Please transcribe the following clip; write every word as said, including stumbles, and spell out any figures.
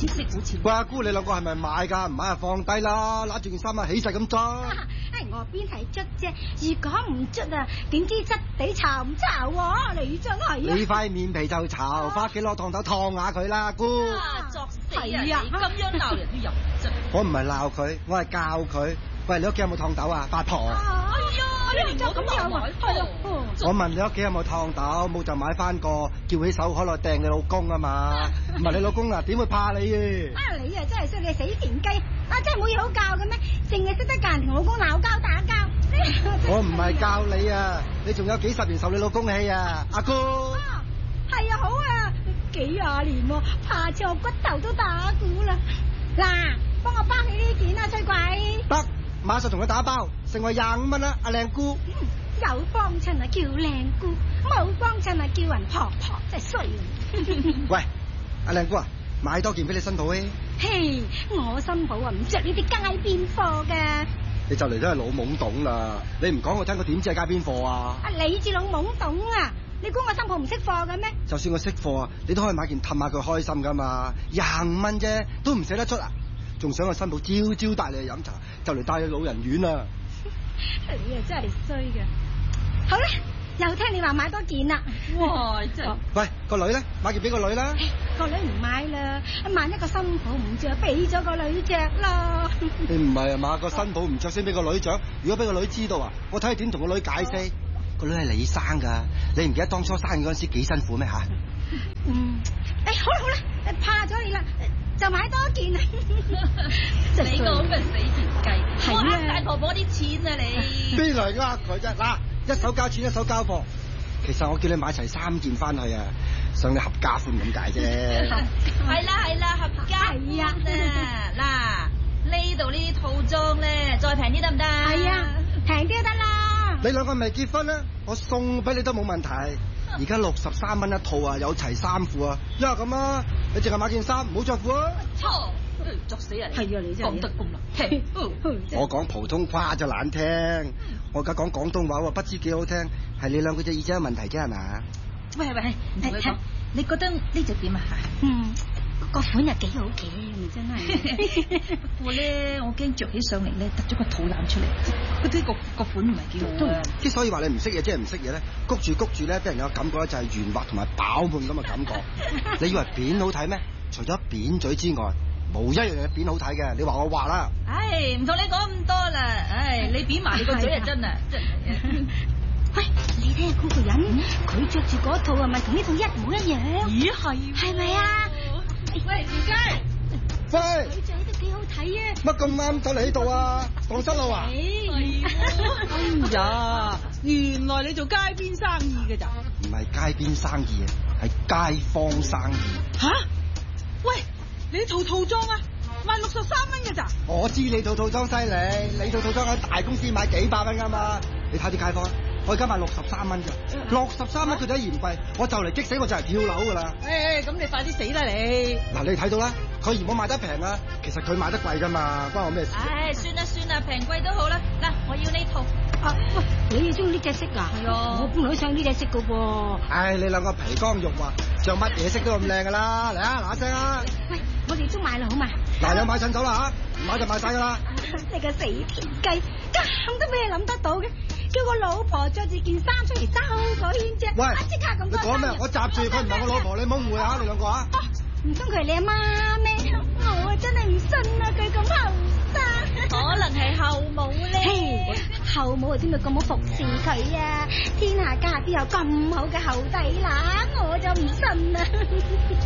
錢識估錢。 喂，阿姑，你兩個係咪買㗎？唔買就放低啦，揦住件衫啊，起勢咁執。 唉，我邊係捽啫？如果唔捽啊，點知質地巢唔巢喎？你真係啊！ 你塊面皮就巢，翻屋企攞燙斗燙下佢啦，阿姑。 啊，作死啊！你咁樣鬧人都有質。 我唔係鬧佢，我係教佢。喂，你屋企有冇燙斗啊？八婆。 哎呀，你連我咁又買貨。 我問你屋企有冇燙斗，冇就買翻個，叫起手可落掟你老公啊嘛。唔係你老公啊，點會怕你嘅？ 啊，你啊真係衰，你死田雞！啊，真係冇嘢好教嘅咩？淨係識得教人同老公鬧交打交。 我唔係教你啊，你仲有幾十年受你老公氣啊，阿姑。 係啊，好啊，幾廿年喎，怕似我骨頭都打鼓啦。嗱，幫我包起呢件啊，衰鬼。 得，馬上同佢打包，成為廿五蚊啦，阿靚姑。 嗯，有幫襯啊叫靚姑，冇幫襯啊叫人婆婆，真係衰。 喂，阿靚姑啊，買多件俾你新抱咧。 嘿，我新抱啊唔着呢啲街邊貨㗎。 你就嚟都係老懵懂啦！你唔講我聽，我點知係街邊貨啊？ 啊，你至老懵懂啊！你估我新抱唔識貨嘅咩？ 就算我識貨啊，你都可以買件氹下佢開心噶嘛，廿五蚊啫，都唔捨得出啊！仲想我新抱朝朝帶你去飲茶，就嚟帶你老人院啊！ 你啊真係衰嘅。好啦，又聽你話買多件啦。 哇，真係。 喂，個女咧，買件俾個女啦。 個女唔買啦，萬一個新抱唔着，俾咗個女着咯。 你唔係啊嘛，個新抱唔着先俾個女着，如果俾個女知道啊，我睇下點同個女解釋。個女係你生噶，你唔記得當初生嗰陣時幾辛苦咩吓？ 嗯，誒，好啦好啦，怕咗你啦，就買多件啊！ 你個咁嘅死田雞，我呃大婆婆啲錢啊你！ 邊嚟呃佢啫？嗱，一手交錢一手交貨，其實我叫你買齊三件翻去啊，想你合家歡咁解啫。 係啦係啦，合家歡啊！嗱，呢度呢啲套裝咧，再平啲得唔得？ 係啊，平啲都得啦。 你兩個未結婚啦，我送俾你都冇問題。而家六十三蚊一套啊，有齊衫褲啊，一係咁啊，你淨係買件衫，唔好着褲啊。 錯，作死人！係啊，你真係講得咁啦。 我講普通話就難聽，我而家講廣東話喎，不知幾好聽。係你兩個隻耳仔有問題啫係嘛？ 喂喂，唔同佢講，你覺得呢隻點啊？ 嗯。個款又幾好嘅，真係。 不過咧，我驚着起上嚟咧，突咗個肚腩出嚟。佢啲個個款唔係幾好啊。 之所以話你唔識嘢，即係唔識嘢咧，谷住谷住咧，俾人有感覺咧就係圓滑同埋飽滿咁嘅感覺。你以為扁好睇咩？除咗扁嘴之外，冇一樣嘢扁好睇嘅。你話我話啦。 唉，唔同你講咁多啦。唉，你扁埋你個嘴啊，真啊，真係。 喂，你睇下嗰個人，佢着住嗰套係咪同呢套一模一樣？ 咦，係。係咪啊？喂，唔該。 喂， 女仔都幾好睇啊！ 乜咁啱走嚟呢度啊？蕩失路啊？ 哎呀，原來你做街邊生意嘅咋？ 唔係街邊生意啊，係街坊生意。 吓？喂，你套套裝啊，賣六十三蚊嘅咋？ 我知你套套裝犀利，你套套裝喺大公司買幾百蚊噶嘛？你睇啲街坊。我而家賣六十三蚊咋，六十三蚊佢哋嫌貴，我就嚟激死我就嚟跳樓噶啦！ 誒，咁你快啲死啦你！ 嗱，你睇到啦，佢嫌我賣得平啊，其實佢賣得貴噶嘛，關我咩事？ 唉，算啦算啦，平貴都好啦，嗱，我要呢套。 啊，喂，你要中意呢隻色啊？ 係啊， 我本來想呢隻色噶噃。 唉，你兩個皮光肉滑，着乜嘢色都咁靚噶啦，嚟啊，嗱聲啊！ 喂，我哋都買啦，好嘛？ 嗱，有買趁走啦吓，唔買就買晒噶啦。 你個死田雞，咁都俾你諗得到嘅。叫個老婆着住件衫出嚟兜個圈啫！ 喂， 即刻咁多。 你講咩？我閘住佢唔係我老婆，你唔好誤會下你兩個啊！ 唔通佢係你阿媽咩？我啊真係唔信啊！佢咁後生， 可能係後母咧。 後母啊點會咁好服侍佢啊？天下間邊有咁好嘅後弟乸？我就唔信啦！